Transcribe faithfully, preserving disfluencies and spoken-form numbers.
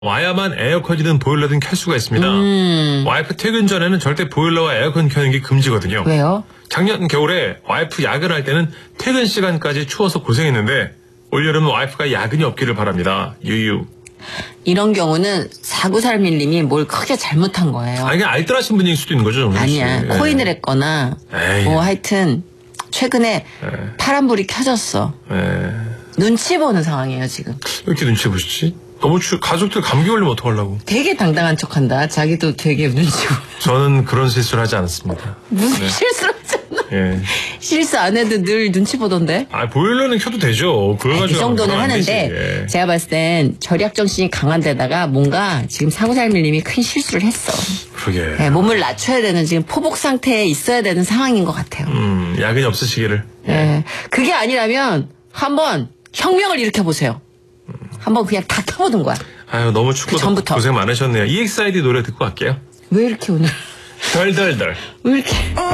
와야만 에어컨이든 보일러든 켤 수가 있습니다. 음. 와이프 퇴근 전에는 절대 보일러와 에어컨 켜는 게 금지거든요. 왜요? 작년 겨울에 와이프 야근할 때는 퇴근 시간까지 추워서 고생했는데 올여름은 와이프가 야근이 없기를 바랍니다. 유유. 이런 경우는 사구삼일님이 뭘 크게 잘못한 거예요. 아니, 그냥 알뜰하신 분일 수도 있는 거죠. 아니야. 예. 코인을 했거나 에이. 뭐 하여튼 최근에 예. 파란불이 켜졌어. 예. 눈치 보는 상황이에요 지금. 왜 이렇게 눈치 보시지? 너무 추, 가족들 감기 걸리면 어떡하려고. 되게 당당한 척한다. 자기도 되게 눈치 보고. 저는 그런 실수를 하지 않았습니다. 무슨 네. 실수를 하잖아. 예. 실수 안 해도 늘 눈치 보던데. 아, 보일러는 켜도 되죠. 그걸 이 가지고 정도는 하면 안 되지. 하는데 예. 제가 봤을 땐 절약정신이 강한 데다가 뭔가 지금 사구삼일님이 큰 실수를 했어. 그러게. 네, 몸을 낮춰야 되는 지금 포복 상태에 있어야 되는 상황인 것 같아요. 음, 야근이 없으시기를. 네. 그게 아니라면 한번 혁명을 일으켜보세요. 한번 그냥 다 켜보는 거야. 아유, 너무 춥고 그 전부터. 고생 많으셨네요. 이엑스아이디 노래 듣고 갈게요. 왜 이렇게 오늘 덜덜덜. 왜 이렇게